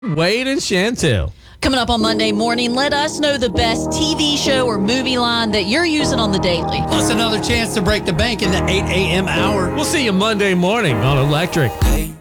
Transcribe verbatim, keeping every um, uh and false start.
Wade and Chantel. Coming up on Monday morning, let us know the best T V show or movie line that you're using on the daily. Plus another chance to break the bank in the eight a.m. hour. We'll see you Monday morning on Electric. Hey.